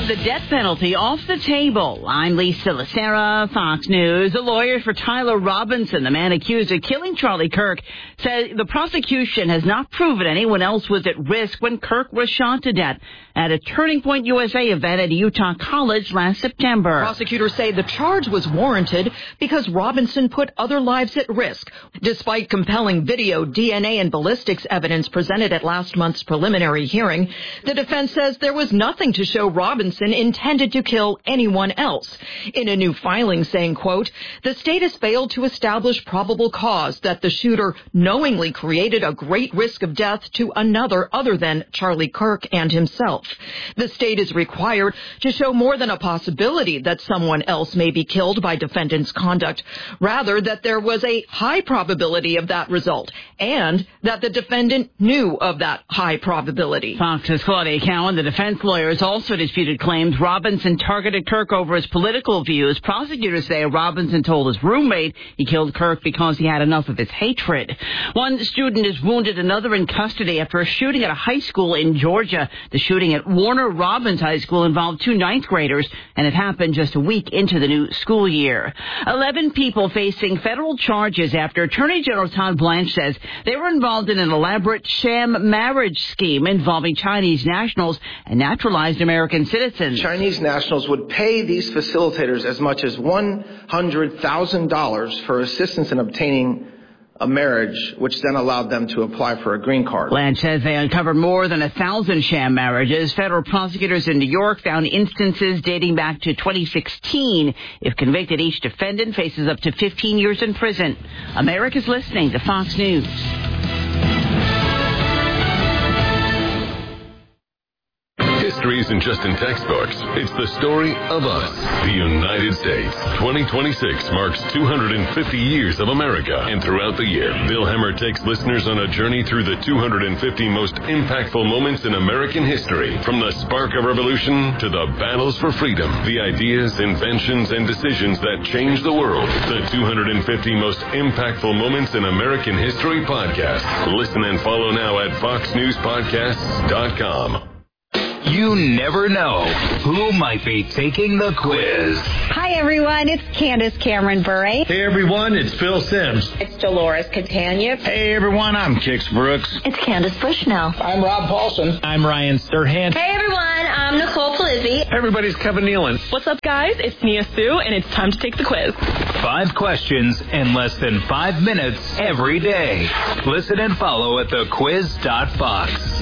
the death penalty off the table. I'm Lisa Lacera, Fox News. The lawyers for Tyler Robinson, the man accused of killing Charlie Kirk, said the prosecution has not proven anyone else was at risk when Kirk was shot to death at a Turning Point USA event at Utah College last September. Prosecutors say the charge was warranted because Robinson put other lives at risk. Despite compelling video, DNA, and ballistics evidence presented at last month's preliminary hearing, the defense says there was nothing to show Robinson intended to kill anyone else. In a new filing saying, quote, the state has failed to establish probable cause that the shooter knowingly created a great risk of death to another other than Charlie Kirk and himself. The state is required to show more than a possibility that someone else may be killed by defendant's conduct, rather that there was a high probability of that result and that the defendant knew of that high probability. Fox's Claudia Cowan, the defense lawyers, also disputed claims Robinson targeted Kirk over his political views. Prosecutors say Robinson told his roommate he killed Kirk because he had enough of his hatred. One student is wounded, another in custody after a shooting at a high school in Georgia. The shooting at Warner Robins High School involved two ninth graders, and it happened just a week into the new school year. 11 people facing federal charges after Attorney General Todd Blanche says they were involved in an elaborate sham marriage scheme involving Chinese nationals and naturalized American citizens. Chinese nationals would pay these facilitators as much as $100,000 for assistance in obtaining a marriage, which then allowed them to apply for a green card. Blanche says they uncovered more than 1,000 sham marriages. Federal prosecutors in New York found instances dating back to 2016. If convicted, each defendant faces up to 15 years in prison. America's listening to Fox News. History isn't just in textbooks. It's the story of us, the United States. 2026 marks 250 years of America. And throughout the year, Bill Hemmer takes listeners on a journey through the 250 most impactful moments in American history. From the spark of revolution to the battles for freedom, the ideas, inventions, and decisions that changed the world. The 250 most impactful moments in American history podcast. Listen and follow now at foxnewspodcasts.com. You never know who might be taking the quiz. Hi, everyone. It's Candace Cameron Bure. Hey, everyone. It's Phil Sims. It's Dolores Catania. Hey, everyone. I'm Kix Brooks. It's Candace Bushnell. I'm Rob Paulson. I'm Ryan Sturhan. Hey, everyone. I'm Nicole Polizzi. Hey, everybody. It's Kevin Nealon. What's up, guys? It's Nia Sue, and it's time to take the quiz. 5 questions in less than 5 minutes every day. Listen and follow at thequiz.fox.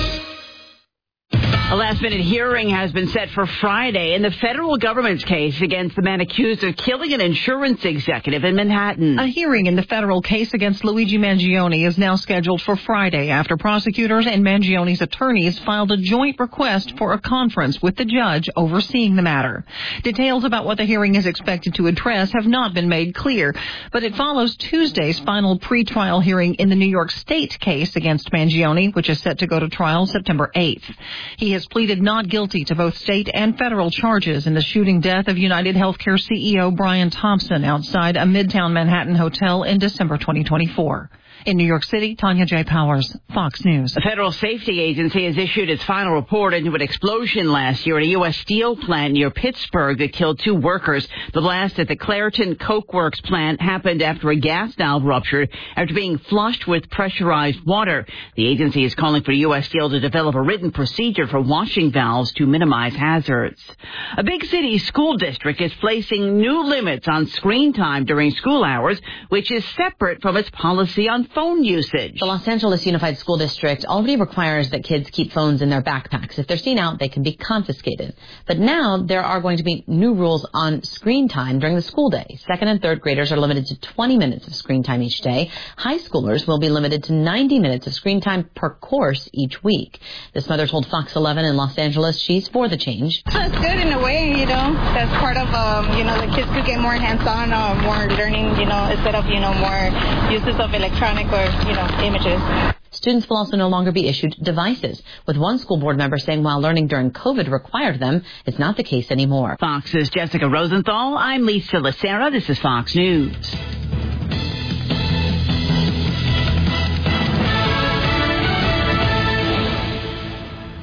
A last-minute hearing has been set for Friday in the federal government's case against the man accused of killing an insurance executive in Manhattan. A hearing in the federal case against Luigi Mangione is now scheduled for Friday after prosecutors and Mangione's attorneys filed a joint request for a conference with the judge overseeing the matter. Details about what the hearing is expected to address have not been made clear, but it follows Tuesday's final pretrial hearing in the New York State case against Mangione, which is set to go to trial September 8th. He has pleaded not guilty to both state and federal charges in the shooting death of United Healthcare CEO Brian Thompson outside a Midtown Manhattan hotel in December 2024. In New York City, Tanya J. Powers, Fox News. The Federal Safety Agency has issued its final report into an explosion last year at a U.S. steel plant near Pittsburgh that killed 2 workers. The blast at the Clairton Coke Works plant happened after a gas valve ruptured after being flushed with pressurized water. The agency is calling for U.S. Steel to develop a written procedure for washing valves to minimize hazards. A big city school district is placing new limits on screen time during school hours, which is separate from its policy on phone usage. The Los Angeles Unified School District already requires that kids keep phones in their backpacks. If they're seen out, they can be confiscated. But now there are going to be new rules on screen time during the school day. 2nd and 3rd graders are limited to 20 minutes of screen time each day. High schoolers will be limited to 90 minutes of screen time per course each week. This mother told Fox 11 in Los Angeles she's for the change. It's good in a way, that's part of, the kids could get more hands-on, more learning, instead of, more uses of electronic or, images. Students will also no longer be issued devices, with one school board member saying while learning during COVID required them, it's not the case anymore. Fox's Jessica Rosenthal. I'm Lisa Lacera. This is Fox News.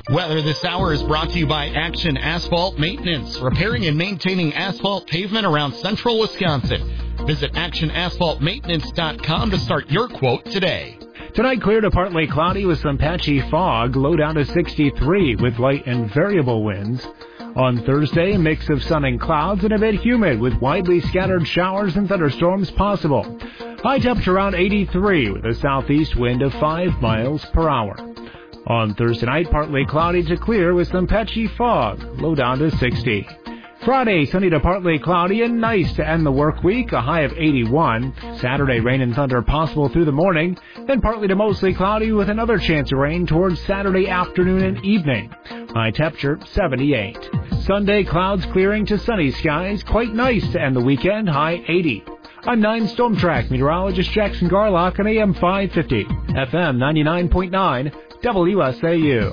Weather this hour is brought to you by Action Asphalt Maintenance, repairing and maintaining asphalt pavement around central Wisconsin. Visit actionasphaltmaintenance.com to start your quote today. Tonight, clear to partly cloudy with some patchy fog, low down to 63 with light and variable winds. On Thursday, a mix of sun and clouds and a bit humid with widely scattered showers and thunderstorms possible. High temperature around 83 with a southeast wind of 5 miles per hour. On Thursday night, partly cloudy to clear with some patchy fog, low down to 60. Friday, sunny to partly cloudy and nice to end the work week, a high of 81. Saturday, rain and thunder possible through the morning, then partly to mostly cloudy with another chance of rain towards Saturday afternoon and evening. High temperature 78. Sunday, clouds clearing to sunny skies, quite nice to end the weekend, high 80. I'm 9 Storm Track meteorologist Jackson Garlock on AM 550, FM 99.9, WSAU.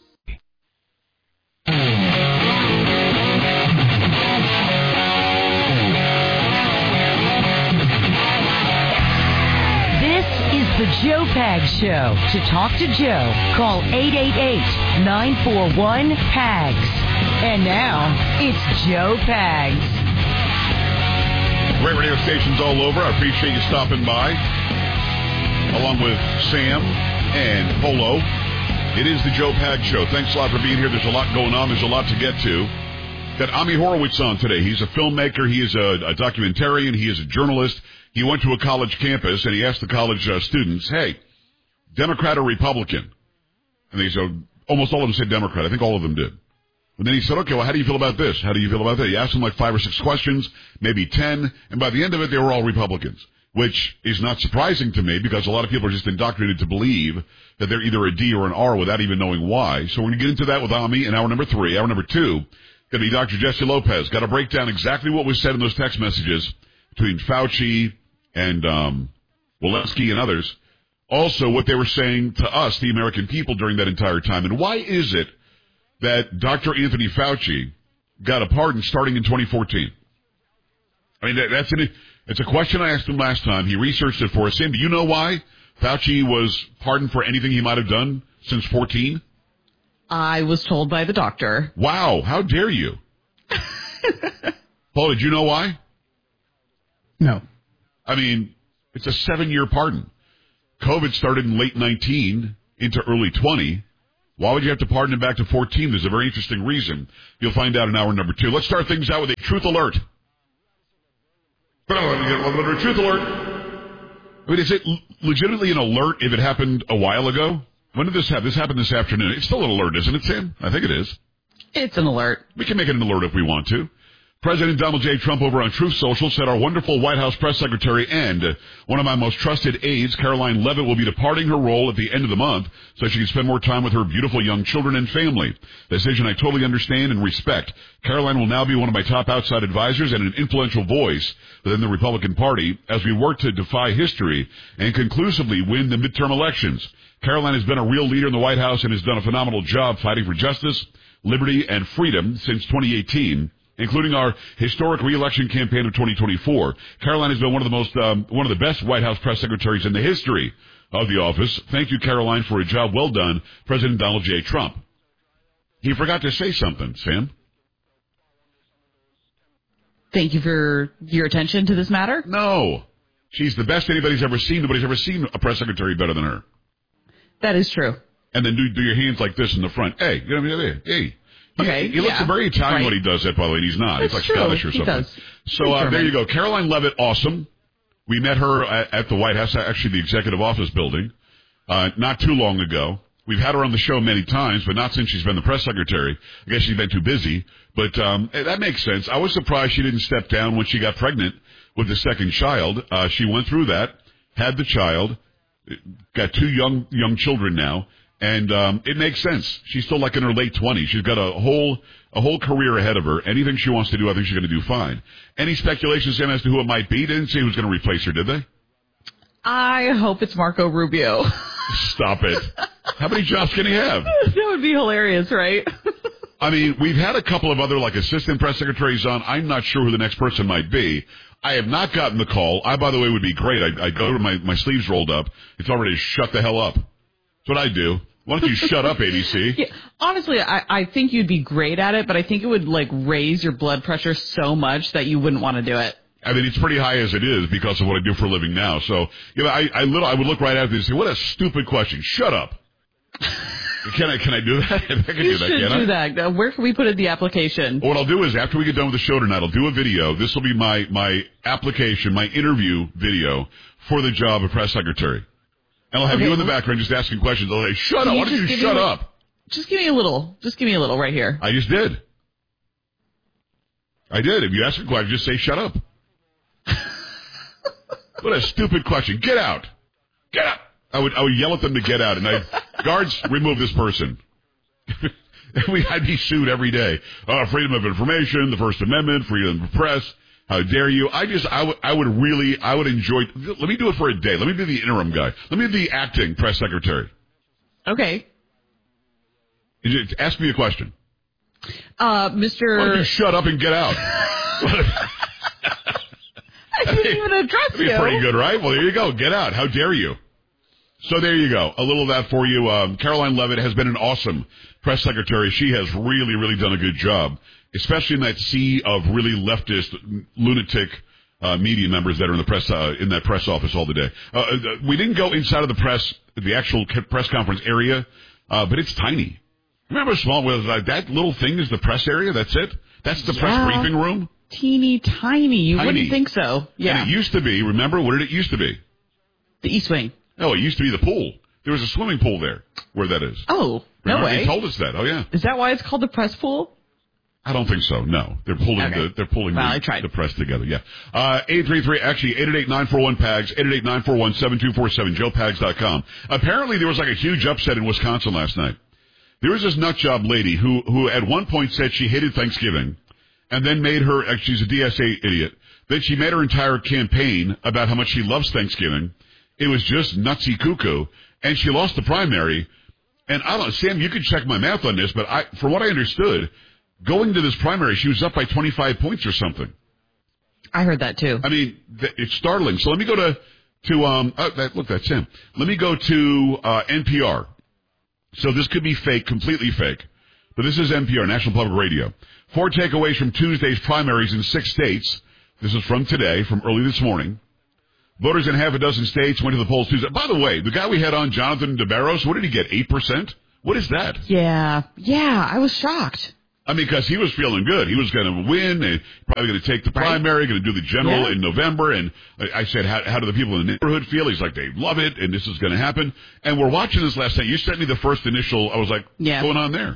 The Joe Pags Show. To talk to Joe, call 888-941-PAGS. And now, it's Joe Pags. Great radio stations all over. I appreciate you stopping by. Along with Sam and Polo. It is the Joe Pags Show. Thanks a lot for being here. There's a lot going on. There's a lot to get to. Got Ami Horowitz on today. He's a filmmaker. He is a documentarian. He is a journalist. He went to a college campus, and he asked the college students, hey, Democrat or Republican? And they said, almost all of them said Democrat. I think all of them did. And then he said, okay, well, how do you feel about this? How do you feel about that? He asked them like 5 or 6 questions, maybe 10, and by the end of it, they were all Republicans, which is not surprising to me because a lot of people are just indoctrinated to believe that they're either a D or an R without even knowing why. So we're going to get into that with Ami in hour number 3. Hour number 2, going to be Dr. Jesse Lopez. Got to break down exactly what was said in those text messages between Fauci and Walensky and others, also what they were saying to us, the American people, during that entire time. And why is it that Dr. Anthony Fauci got a pardon starting in 2014? I mean, it's a question I asked him last time. He researched it for us. Sam, do you know why Fauci was pardoned for anything he might have done since 14? I was told by the doctor. Wow, how dare you? Paul, did you know why? No. I mean, it's a 7-year pardon. COVID started in late 19 into early 20. Why would you have to pardon him back to 14? There's a very interesting reason. You'll find out in hour number 2. Let's start things out with a truth alert. Truth alert. I mean, is it legitimately an alert if it happened a while ago? When did this happen? This happened this afternoon. It's still an alert, isn't it, Sam? I think it is. It's an alert. We can make it an alert if we want to. President Donald J. Trump over on Truth Social said our wonderful White House press secretary and one of my most trusted aides, Caroline Leavitt, will be departing her role at the end of the month so she can spend more time with her beautiful young children and family. The decision I totally understand and respect. Caroline will now be one of my top outside advisors and an influential voice within the Republican Party as we work to defy history and conclusively win the midterm elections. Caroline has been a real leader in the White House and has done a phenomenal job fighting for justice, liberty, and freedom since 2018. Including our historic re-election campaign of 2024. Caroline has been one of the best White House press secretaries in the history of the office. Thank you, Caroline, for a job well done, President Donald J. Trump. He forgot to say something, Sam. Thank you for your attention to this matter. No. She's the best anybody's ever seen. Nobody's ever seen a press secretary better than her. That is true. And then do your hands like this in the front. Hey, you know what I mean? Hey. Okay, he looks very Italian when he does that, by the way, and he's not. He's like Scottish or something. Does. So there you go. Caroline Leavitt, awesome. We met her at the White House, actually the executive office building, not too long ago. We've had her on the show many times, but not since she's been the press secretary. I guess she's been too busy, but that makes sense. I was surprised she didn't step down when she got pregnant with the second child. She went through that, had the child, got 2 young children now. And it makes sense. She's still like in her late 20s. She's got a whole career ahead of her. Anything she wants to do, I think she's going to do fine. Any speculation, Sam, as to who it might be? They didn't say who's going to replace her, did they? I hope it's Marco Rubio. Stop it. How many jobs can he have? That would be hilarious, right? I mean, we've had a couple of other like assistant press secretaries on. I'm not sure who the next person might be. I have not gotten the call. I, by the way, would be great. I go to my sleeves rolled up. It's already shut the hell up. That's what I do. Why don't you shut up, ABC? Yeah, honestly, I think you'd be great at it, but I think it would raise your blood pressure so much that you wouldn't want to do it. I mean, it's pretty high as it is because of what I do for a living now. So, I would look right at this and say, what a stupid question. Shut up. Can I do that? I can do that. Where can we put in the application? What I'll do is after we get done with the show tonight, I'll do a video. This will be my application, my interview video for the job of press secretary. And I'll have you in the background just asking questions. I'll say, shut up. Why don't you shut up? Just give me a little. Just give me a little right here. I just did. I did. If you ask a question, just say shut up. What a stupid question. Get out. Get out. I would yell at them to get out, and guards, remove this person. I'd be sued every day. Freedom of information, the First Amendment, freedom of press. How dare you? I would enjoy. Let me do it for a day. Let me be the interim guy. Let me be the acting press secretary. Okay. Ask me a question. Mr. Why don't you shut up and get out? I didn't even address you. That'd be pretty good, right? Well, there you go. Get out. How dare you? So there you go. A little of that for you. Caroline Leavitt has been an awesome press secretary. She has really, really done a good job, especially in that sea of really leftist, lunatic media members that are in the press in that press office all the day. We didn't go inside of the actual press conference area, but it's tiny. Remember how small it was? That little thing is the press area? That's it? That's the press briefing room? Teeny tiny. You wouldn't think so. Yeah. And it used to be, remember, what did it used to be? The East Wing. No, it used to be the pool. There was a swimming pool there, where that is. Oh, remember? No way. They told us that. Oh, yeah. Is that why it's called the press pool? I don't think so. No, they're pulling the press together. Yeah. 833, actually 888-941-PAGS, 888-941-7247, joepags.com. Apparently, there was a huge upset in Wisconsin last night. There was this nutjob lady who at one point said she hated Thanksgiving, and then she's a DSA idiot. Then she made her entire campaign about how much she loves Thanksgiving. It was just nutsy cuckoo, and she lost the primary. And I don't know, Sam, you can check my math on this, but from what I understood, going to this primary, she was up by 25 points or something. I heard that too. I mean, it's startling. So let me go look, that's Sam. Let me go to NPR. So this could be fake, completely fake. But this is NPR, National Public Radio. 4 takeaways from Tuesday's primaries in 6 states. This is from today, from early this morning. Voters in half a dozen states went to the polls Tuesday. By the way, the guy we had on, Jonathan DeBarros, what did he get, 8%? What is that? Yeah, I was shocked. I mean, because he was feeling good. He was going to win, and probably going to take the primary, going to do the general in November. And I said, how do the people in the neighborhood feel? He's like, they love it, and this is going to happen. And we're watching this last night. You sent me the first initial. I was like, what's going on there?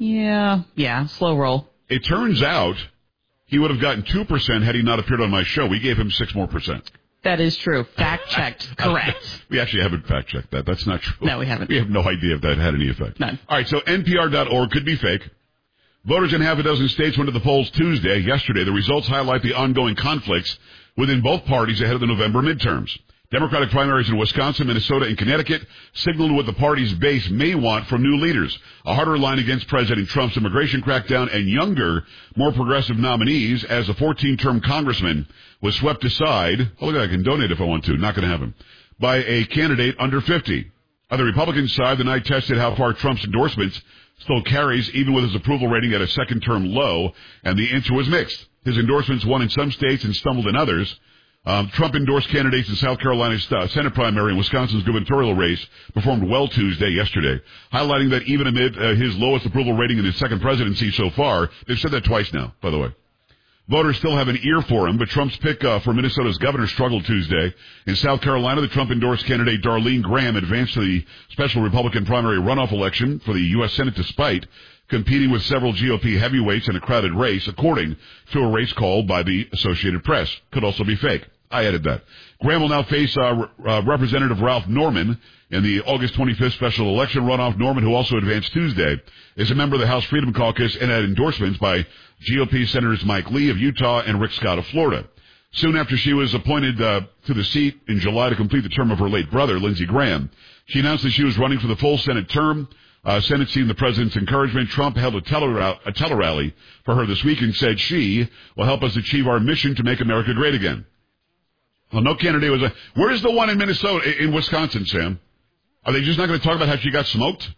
Yeah, slow roll. It turns out he would have gotten 2% had he not appeared on my show. We gave him 6 more percent. That is true. Fact-checked. Correct. We actually haven't fact-checked that. That's not true. No, we haven't. We have no idea if that had any effect. None. All right, so NPR.org could be fake. Voters in half a dozen states went to the polls yesterday. The results highlight the ongoing conflicts within both parties ahead of the November midterms. Democratic primaries in Wisconsin, Minnesota, and Connecticut signaled what the party's base may want from new leaders. A harder line against President Trump's immigration crackdown and younger, more progressive nominees as a 14-term congressman was swept aside. Oh, look, I can donate if I want to. Not going to happen. By a candidate under 50. On the Republican side, the night tested how far Trump's endorsements still carries, even with his approval rating at a second-term low, and the answer was mixed. His endorsements won in some states and stumbled in others. Trump endorsed candidates in South Carolina's Senate primary and Wisconsin's gubernatorial race performed well yesterday, highlighting that even amid his lowest approval rating in his second presidency so far, they've said that twice now, by the way. Voters still have an ear for him, but Trump's pick for Minnesota's governor struggled Tuesday. In South Carolina, the Trump-endorsed candidate Darlene Graham advanced to the special Republican primary runoff election for the U.S. Senate despite competing with several GOP heavyweights in a crowded race, according to a race called by the Associated Press. Could also be fake. I added that. Graham will now face Representative Ralph Norman in the August 25th special election runoff. Norman, who also advanced Tuesday, is a member of the House Freedom Caucus and had endorsements by GOP Senators Mike Lee of Utah and Rick Scott of Florida. Soon after she was appointed to the seat in July to complete the term of her late brother, Lindsey Graham, she announced that she was running for the full Senate term. Senate seeing the president's encouragement. Trump held a tele-rally for her this week and said she will help us achieve our mission to make America great again. Well, no candidate was where's the one in Minnesota, in Wisconsin, Sam? Are they just not going to talk about how she got smoked?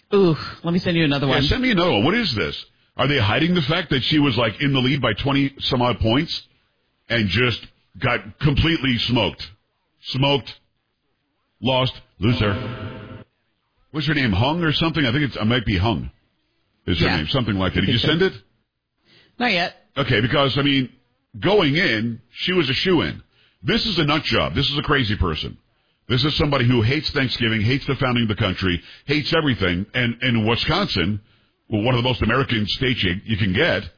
Ooh, let me send you another one. Yeah, send me another one. What is this? Are they hiding the fact that she was like in the lead by 20 some odd points and just got completely smoked? Smoked, lost, loser. What's her name? Hung or something? I think it might be Hung. Is her name something like that? Did you send it? Not yet. Okay, because I mean, going in, she was a shoo-in. This is a nut job. This is a crazy person. This is somebody who hates Thanksgiving, hates the founding of the country, hates everything. And in Wisconsin, one of the most American states you can get,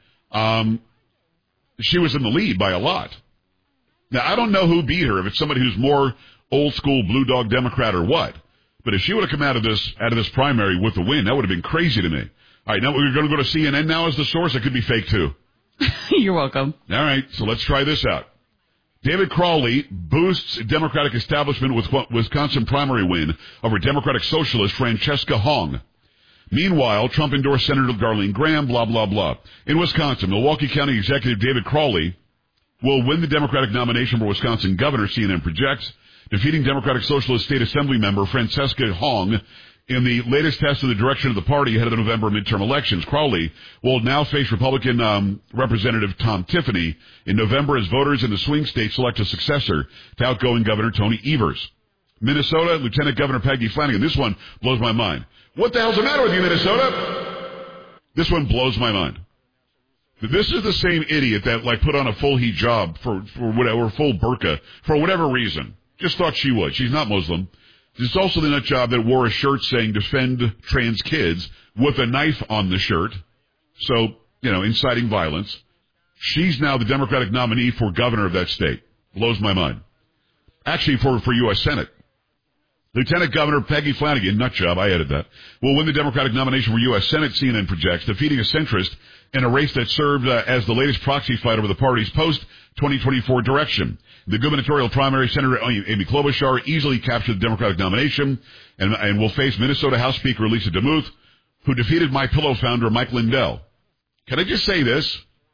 she was in the lead by a lot. Now, I don't know who beat her, if it's somebody who's more old school blue dog Democrat or what. But if she would have come out of this primary with the win, that would have been crazy to me. All right, now we're going to go to CNN now as the source. It could be fake, too. You're welcome. All right, so let's try this out. David Crowley boosts Democratic establishment with Wisconsin primary win over Democratic Socialist Francesca Hong. Meanwhile, Trump endorsed Senator Darlene Graham, blah, blah, blah. In Wisconsin, Milwaukee County Executive David Crowley will win the Democratic nomination for Wisconsin governor, CNN projects, defeating Democratic Socialist State Assembly member Francesca Hong in the latest test of the direction of the party ahead of the November midterm elections. Crowley will now face Republican Representative Tom Tiffany in November as voters in the swing state select a successor to outgoing Governor Tony Evers. Minnesota, Lieutenant Governor Peggy Flanagan. This one blows my mind. What the hell's the matter with you, Minnesota? This one blows my mind. This is the same idiot that put on a full hijab for whatever, full burqa for whatever reason. Just thought she would. She's not Muslim. It's also the nut job that wore a shirt saying defend trans kids with a knife on the shirt. So, inciting violence. She's now the Democratic nominee for governor of that state. Blows my mind. Actually, for U.S. Senate. Lieutenant Governor Peggy Flanagan, nut job, I added that, will win the Democratic nomination for U.S. Senate, CNN projects, defeating a centrist in a race that served as the latest proxy fight over the party's post-2024 direction. The gubernatorial primary, Senator Amy Klobuchar easily captured the Democratic nomination and will face Minnesota House Speaker Lisa DeMuth, who defeated MyPillow founder Mike Lindell. Can I just say this?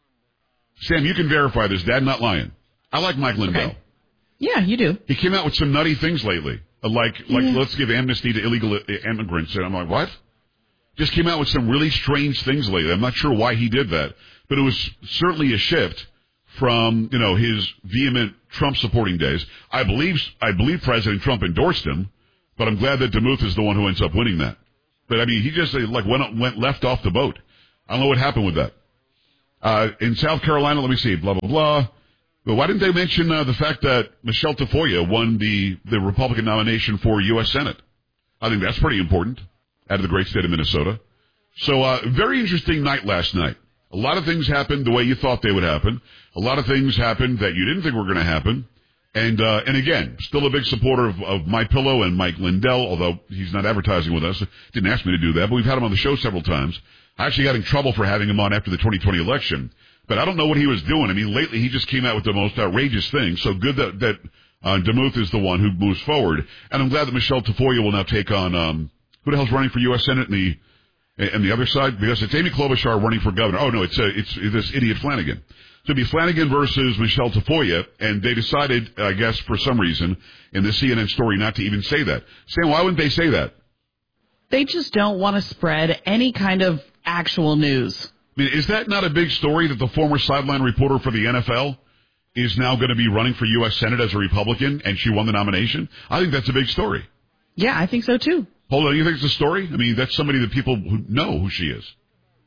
Sam, you can verify this. Dad, not lying. I like Mike Lindell. Okay. Yeah, you do. He came out with some nutty things lately. Let's give amnesty to illegal immigrants. And I'm like, what? Just came out with some really strange things lately. I'm not sure why he did that. But it was certainly a shift from, his vehement Trump-supporting days. I believe President Trump endorsed him, but I'm glad that DeMuth is the one who ends up winning that. But, I mean, he just, went left off the boat. I don't know what happened with that. In South Carolina, let me see, blah, blah, blah. But why didn't they mention the fact that Michelle Tafoya won the Republican nomination for U.S. Senate? I think that's pretty important out of the great state of Minnesota. So, very interesting night last night. A lot of things happened the way you thought they would happen. A lot of things happened that you didn't think were going to happen. And again, still a big supporter of MyPillow and Mike Lindell, although he's not advertising with us. Didn't ask me to do that, but we've had him on the show several times. I actually got in trouble for having him on after the 2020 election. But I don't know what he was doing. I mean, lately he just came out with the most outrageous things. So good that DeMuth is the one who moves forward. And I'm glad that Michelle Tafoya will now take on, who the hell's running for U.S. Senate and the other side? Because it's Amy Klobuchar running for governor. Oh, no, it's this idiot Flanagan. So it'd be Flanagan versus Michelle Tafoya, and they decided, I guess, for some reason, in the CNN story not to even say that. Sam, why wouldn't they say that? They just don't want to spread any kind of actual news. I mean, is that not a big story that the former sideline reporter for the NFL is now going to be running for U.S. Senate as a Republican, and she won the nomination? I think that's a big story. Yeah, I think so, too. Hold on, you think it's a story? I mean, that's somebody that people who know who she is.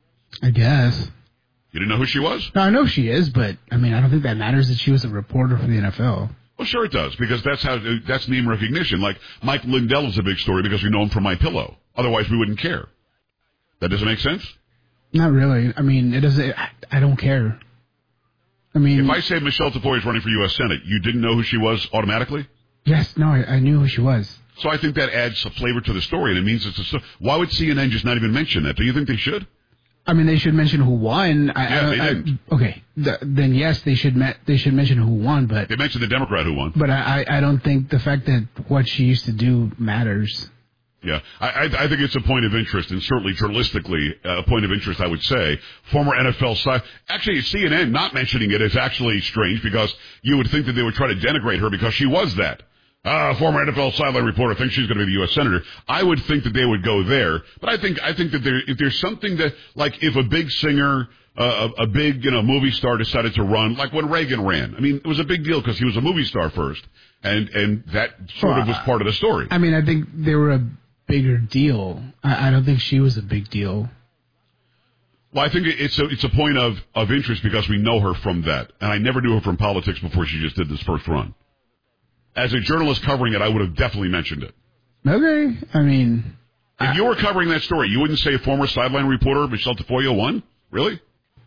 I guess. You didn't know who she was? No, I know who she is, but, I mean, I don't think that matters that she was a reporter for the NFL. Well, sure it does, because that's name recognition. Like, Mike Lindell is a big story because we know him from MyPillow. Otherwise, we wouldn't care. That doesn't make sense? Not really. I mean, it doesn't. I don't care. I mean, if I say Michelle Tafoya is running for U.S. Senate, you didn't know who she was automatically? Yes. No, I knew who she was. So I think that adds some flavor to the story, and it means it's a. Why would CNN just not even mention that? Do you think they should? I mean, they should mention who won. They didn't. Okay, then yes, they should mention who won, but they mentioned the Democrat who won. But I don't think the fact that what she used to do matters. Yeah, I think it's a point of interest, and certainly journalistically a point of interest, I would say. Former NFL side. Actually, CNN not mentioning it is actually strange because you would think that they would try to denigrate her because she was that. Former NFL sideline reporter thinks she's going to be the U.S. Senator. I would think that they would go there. But I think that if there's something that, like if a big singer, a big, movie star decided to run, like when Reagan ran. I mean, it was a big deal because he was a movie star first. And that sort of was part of the story. I mean, I think they were a bigger deal. I don't think she was a big deal. Well, I think it's a point of interest because we know her from that. And I never knew her from politics before she just did this first run. As a journalist covering it, I would have definitely mentioned it. Okay. I mean... If you were covering that story, you wouldn't say former sideline reporter Michelle Tafoya won? Really?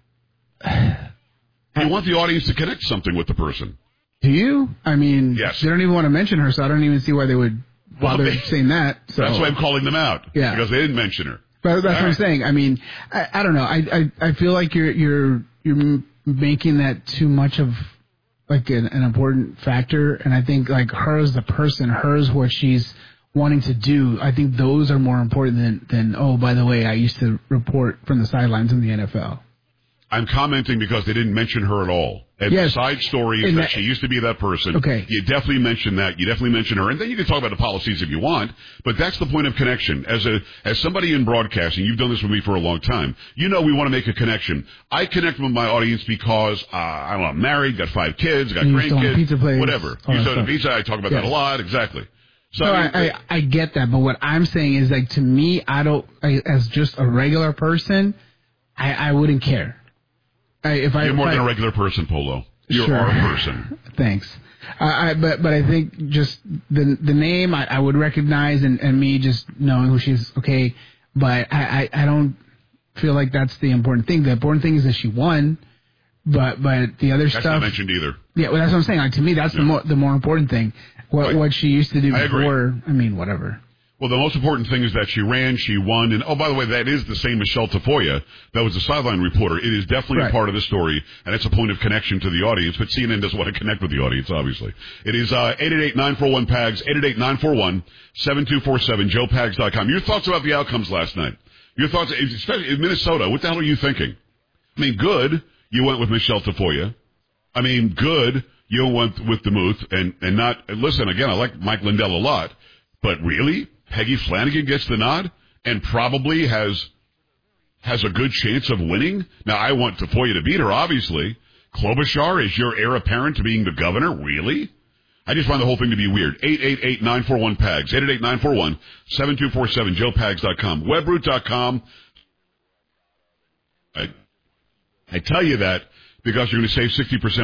You want the audience to connect something with the person. Do you? I mean, yes. They don't even want to mention her, so I don't even see why they would bother saying that. So. That's why I'm calling them out. Yeah. Because they didn't mention her. But that's what I'm saying. I mean, I don't know. I feel like you're making that too much of like an important factor, and I think like her as the person, hers what she's wanting to do, I think those are more important than oh, by the way, I used to report from the sidelines in the NFL. I'm commenting because they didn't mention her at all. And the side story is that she used to be that person. Okay. You definitely mention that. You definitely mention her. And then you can talk about the policies if you want. But that's the point of connection. As somebody in broadcasting, you've done this with me for a long time. You know we want to make a connection. I connect with my audience because I'm married, got 5 kids, got grandkids, whatever. You still pizza. I talk about that a lot. Exactly. So no, I get that. But what I'm saying is like to me, as just a regular person, I wouldn't care. You're more than a regular person, Polo. You're sure. our person. Thanks. But I think just the name I would recognize and me just knowing who she is, okay. But I don't feel like that's the important thing. The important thing is that she won. But the other stuff. That's not mentioned either. Yeah, well, that's what I'm saying. Like, to me, that's the more important thing. What she used to do before. I mean, whatever. Well, the most important thing is that she ran, she won, and, oh, by the way, that is the same Michelle Tafoya that was the sideline reporter. It is definitely a part of the story, and it's a point of connection to the audience, but CNN doesn't want to connect with the audience, obviously. It is 888-941-PAGS, 888-941-7247, joepags.com. Your thoughts about the outcomes last night? Your thoughts, especially in Minnesota, what the hell are you thinking? I mean, good, you went with Michelle Tafoya. I mean, good, you went with DeMuth, and not, listen, again, I like Mike Lindell a lot, but really? Peggy Flanagan gets the nod and probably has a good chance of winning. Now, I want Tafoya to beat her, obviously. Klobuchar is your heir apparent to being the governor? Really? I just find the whole thing to be weird. 888-941-PAGS, 888-941-7247, joepags.com, webroot.com. I tell you that because you're going to save 60%